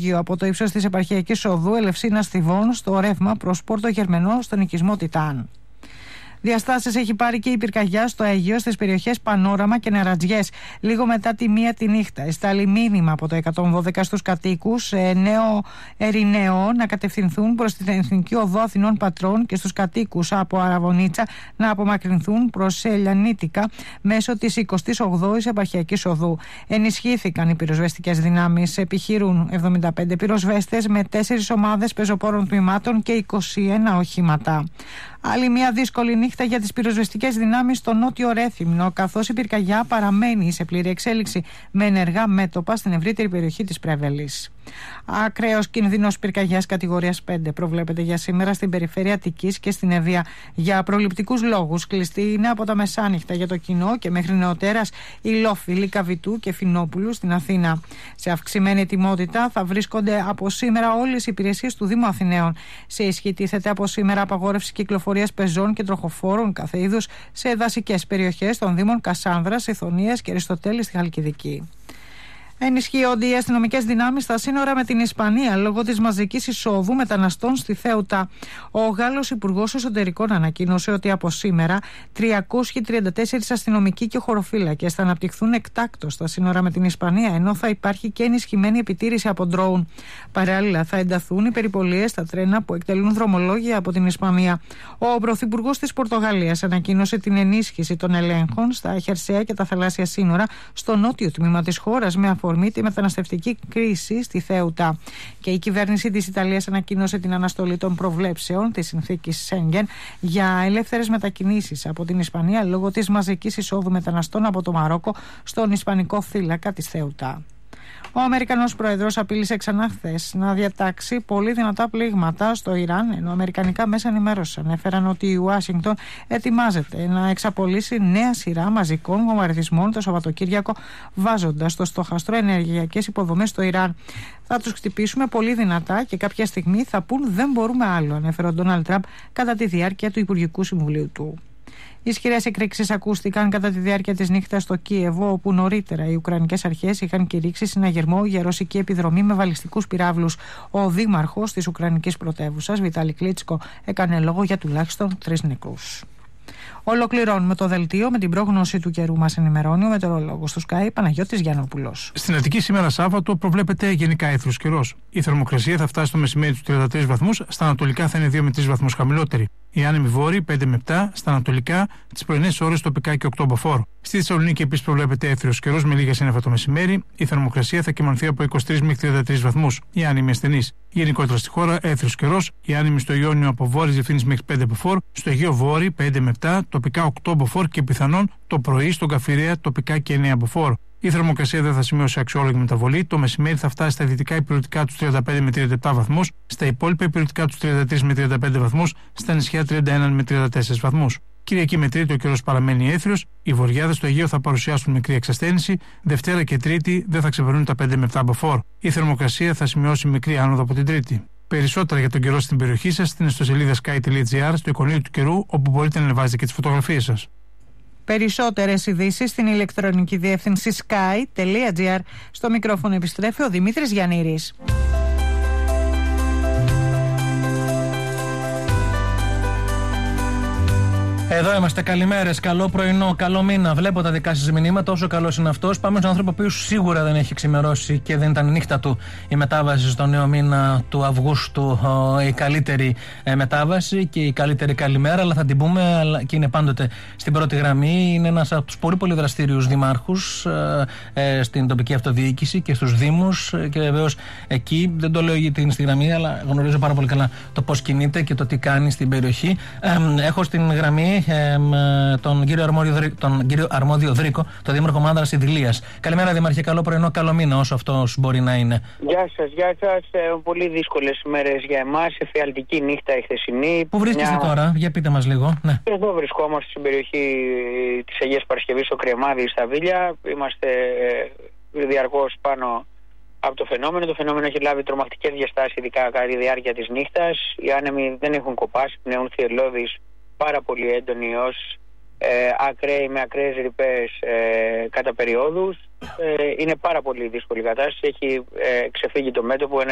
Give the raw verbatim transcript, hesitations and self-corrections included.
υπόγειο από το ύψος της επαρχιακής οδού Ελευσίνα Στιβών στο ρεύμα προς Πόρτο Γερμενό στον οικισμό Τιτάν. Διαστάσεις έχει πάρει και η πυρκαγιά στο Αιγαίο στις περιοχές Πανόραμα και Νερατζιές. Λίγο μετά τη μία τη νύχτα, εστάλει μήνυμα από το εκατόν δώδεκα στους κατοίκους ε, Νέο Ερηναίο να κατευθυνθούν προς την Εθνική Οδό Αθηνών Πατρών και στους κατοίκους από Αραβωνίτσα να απομακρυνθούν προς Ελιανίτικα μέσω της εικοστής ογδόης επαρχιακής οδού. Ενισχύθηκαν οι πυροσβεστικές δυνάμεις. Επιχειρούν εβδομήντα πέντε πυροσβέστες με τέσσερις ομάδες πεζοπόρων τμήματων και είκοσι ένα οχήματα. Άλλη μια δύσκολη νύχτα για τις πυροσβεστικές δυνάμεις στο νότιο Ρέθυμνο, καθώς η πυρκαγιά παραμένει σε πλήρη εξέλιξη με ενεργά μέτωπα στην ευρύτερη περιοχή της Πρέβελης. Ακραίος κίνδυνος πυρκαγιάς κατηγορίας πέντε προβλέπεται για σήμερα στην περιφέρεια Αττικής και στην Ευβοία. Για προληπτικούς λόγους κλειστή είναι από τα μεσάνυχτα για το κοινό και μέχρι νεοτέρας η Λόφιλη, Καβιτού και Φινόπουλου στην Αθήνα. Σε αυξημένη ετοιμότητα θα βρίσκονται από σήμερα όλες οι υπηρεσίες του Δήμου Αθηναίων. Σε ισχύ τίθεται από σήμερα απαγόρευση κυκλοφορίας πεζών και τροχοφόρων κάθε είδους σε δασικές περιοχές των Δήμων Κασάνδρας, Ιθωνίας και Αριστοτέλη στη Χαλκιδική. Ενισχύονται οι αστυνομικές δυνάμεις στα σύνορα με την Ισπανία λόγω της μαζικής εισόδου μεταναστών στη Θέουτα. Ο Γάλλος Υπουργός Εσωτερικών ανακοίνωσε ότι από σήμερα τριακόσιοι τριάντα τέσσερις αστυνομικοί και χωροφύλακες θα αναπτυχθούν εκτάκτως στα σύνορα με την Ισπανία, ενώ θα υπάρχει και ενισχυμένη επιτήρηση από ντρόουν. Παράλληλα, θα ενταθούν οι περιπολίες στα τρένα που εκτελούν δρομολόγια από την Ισπανία. Ο Πρωθυπουργός της Πορτογαλίας ανακοίνωσε την ενίσχυση των ελέγχων στα χερσαία και τα θαλάσσια σύνορα στο νότιο τμήμα της χώρας με αφορμή τη μεταναστευτική κρίση στη Θέουτα. Και η κυβέρνηση της Ιταλίας ανακοίνωσε την αναστολή των προβλέψεων της συνθήκης Σέγγεν για ελεύθερες μετακινήσεις από την Ισπανία λόγω της μαζικής εισόδου μεταναστών από το Μαρόκο στον Ισπανικό θύλακα της Θέουτα. Ο Αμερικανός πρόεδρος απείλησε ξανά χθες να διατάξει πολύ δυνατά πλήγματα στο Ιράν, ενώ αμερικανικά μέσα ενημέρωσης ανέφεραν ότι η Ουάσιγκτον ετοιμάζεται να εξαπολύσει νέα σειρά μαζικών βομβαρδισμών το Σαββατοκύριακο, βάζοντας στο στόχαστρο ενεργειακές υποδομές στο Ιράν. Θα τους χτυπήσουμε πολύ δυνατά και κάποια στιγμή θα πούν δεν μπορούμε άλλο, ανέφερε ο Ντόναλντ Τραμπ κατά τη διάρκεια του Υπουργικού Συμβουλίου του. Ισχυρές εκρήξεις ακούστηκαν κατά τη διάρκεια της νύχτας στο Κίεβο, όπου νωρίτερα οι Ουκρανικές αρχές είχαν κηρύξει συναγερμό για ρωσική επιδρομή με βαλιστικούς πυράβλους. Ο δήμαρχος της Ουκρανικής πρωτεύουσας, Βιτάλη Κλίτσκο, έκανε λόγο για τουλάχιστον τρεις νεκρούς. Ολοκληρώνουμε το δελτίο με την πρόγνωση του καιρού. Μας ενημερώνει ο μετεωρολόγος του Sky, Παναγιώτης Γιαννόπουλος. Στην Αττική σήμερα Σάββατο προβλέπεται γενικά έθρος καιρός. Η θερμοκρασία θα φτάσει στο μεσημέρι του τριάντα τρεις βαθμούς, στα ανατολικά θα είναι δύο με τρεις βαθμούς χαμηλότερη. Η άνεμη βόρη πέντε με επτά, στα ανατολικά τις πρωινές ώρες τοπικά και οκτώ μποφόρ. Στη Θεσσαλονίκη επίσης προβλέπεται έθριος καιρός με λίγα σύννεφα το μεσημέρι. Η θερμοκρασία θα κυμανθεί από είκοσι τρεις μέχρι τριάντα τρεις βαθμούς. Η άνεμη ασθενής. Γενικότερα στη χώρα έθριος καιρός. Η άνεμη στο Ιόνιο από βόρειες διευθύνσεις μέχρι πέντε μποφόρ. Στο Αιγαίο Βόρειο πέντε με επτά, τοπικά οκτώ μποφόρ και πιθανόν το πρωί στον Καφιρέα τοπικά και εννέα μποφόρ. Η θερμοκρασία δεν θα σημειώσει αξιόλογη μεταβολή. Το μεσημέρι θα φτάσει στα δυτικά υπηρετικά του τριάντα πέντε με τριάντα επτά βαθμούς, στα υπόλοιπα υπηρετικά του τριάντα τρεις με τριάντα πέντε βαθμούς, στα νησιά τριάντα ένα με τριάντα τέσσερις βαθμούς. Κυριακή με Τρίτη ο καιρός παραμένει έθριος. Οι βορειάδες στο Αιγαίο θα παρουσιάσουν μικρή εξασθένηση. Δευτέρα και Τρίτη δεν θα ξεπερνούν τα πέντε με επτά μποφόρ. Η θερμοκρασία θα σημειώσει μικρή άνοδο από την Τρίτη. Περισσότερα για τον καιρό στην περιοχή σας στην ιστοσελίδα sky τελεία gr, στο εικονίδιο του καιρού, όπου μπορείτε να ανεβάζετε και τις φωτογραφίες σας. Περισσότερες ειδήσεις στην ηλεκτρονική διεύθυνση sky τελεία gr. Στο μικρόφωνο επιστρέφει ο Δημήτρης Γιαννήρης. Εδώ είμαστε. Καλημέρες, καλό πρωινό, καλό μήνα. Βλέπω τα δικά σας μηνύματα, όσο καλός είναι αυτός. Πάμε στον άνθρωπο που σίγουρα δεν έχει ξημερώσει και δεν ήταν η νύχτα του η μετάβαση στο νέο μήνα του Αυγούστου. Η καλύτερη μετάβαση και η καλύτερη καλημέρα, αλλά θα την πούμε, αλλά και είναι πάντοτε στην πρώτη γραμμή. Είναι ένας από τους πολύ πολύ δραστήριους δημάρχους ε, στην τοπική αυτοδιοίκηση και στους δήμους. Και βεβαίως εκεί, δεν το λέω γιατί είναι στη γραμμή, αλλά γνωρίζω πάρα πολύ καλά το πώς κινείται και το τι κάνει στην περιοχή. Ε, έχω στην γραμμή Ε, τον, κύριο Αρμόδιο, τον κύριο Αρμόδιο Δρίκο, τον Δήμαρχο Μάνδρας Ιδηλίας. Καλημέρα, Δήμαρχε, καλό πρωινό, καλό μήνα, όσο αυτός μπορεί να είναι. Γεια σας, γεια σας. Ε, πολύ δύσκολες ημέρες για εμάς. Εφιαλτική νύχτα η χθεσινή. Πού βρίσκεστε Μια... τώρα, για πείτε μας λίγο. Ναι. Εδώ βρισκόμαστε στην περιοχή της Αγίας Παρασκευής, στο Κρεμάδι, στα Βίλια. Είμαστε ε, διαρκώς πάνω από το φαινόμενο. Το φαινόμενο έχει λάβει τρομακτικές διαστάσεις, ειδικά κατά τη διάρκεια της νύχτας. Οι άνεμοι δεν έχουν κοπάσει, πνέουν θυελλώδεις πάρα πολύ έντονοι ως ε, ακραίοι με ακραίες ρηπές ε, κατά περιόδους. Ε, είναι πάρα πολύ δύσκολη η κατάσταση. Έχει ε, ξεφύγει το μέτωπο.